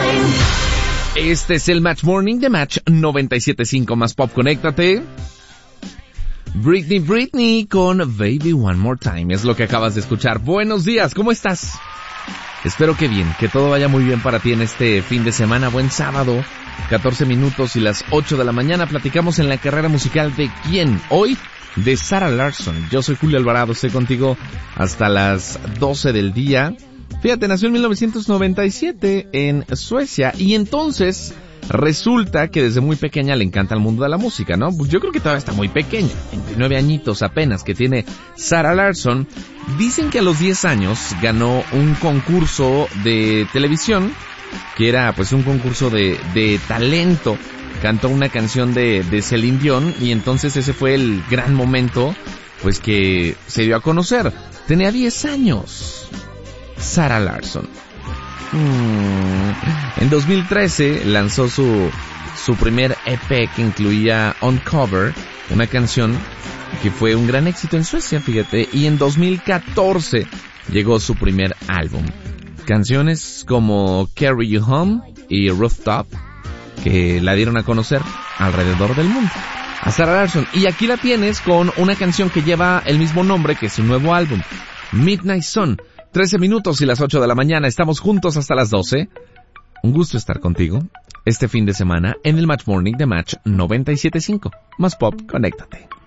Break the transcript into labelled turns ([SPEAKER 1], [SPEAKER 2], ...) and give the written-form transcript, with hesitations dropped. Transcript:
[SPEAKER 1] Este es el Match Morning de Match 97.5 más Pop. Conéctate. Britney con Baby One More Time es lo que acabas de escuchar. Buenos días, ¿cómo estás? Espero que bien, que todo vaya muy bien para ti en este fin de semana. Buen sábado, 14 minutos y las 8 de la mañana. Platicamos en la carrera musical de ¿quién? Hoy, de Zara Larsson. Yo soy Julio Alvarado, estoy contigo hasta las 12 del día. Fíjate, nació en 1997 en Suecia y entonces resulta que desde muy pequeña le encanta el mundo de la música, ¿no? Pues yo creo que todavía está muy pequeña, 29 añitos apenas que tiene Zara Larsson. Dicen que a los 10 años ganó un concurso de televisión, que era pues un concurso de talento. Cantó una canción de Celine Dion y entonces ese fue el gran momento pues que se dio a conocer. Tenía 10 años. Zara Larsson. En 2013 lanzó su primer EP que incluía Uncover, una canción que fue un gran éxito en Suecia, fíjate, y en 2014 llegó su primer álbum. Canciones como Carry You Home y Rooftop, que la dieron a conocer alrededor del mundo. A Zara Larsson. Y aquí la tienes con una canción que lleva el mismo nombre que su nuevo álbum, Midnight Sun. 13 minutos y las 8 de la mañana. Estamos juntos hasta las 12. Un gusto estar contigo este fin de semana en el Match Morning de Match 97.5. Más Pop, conéctate.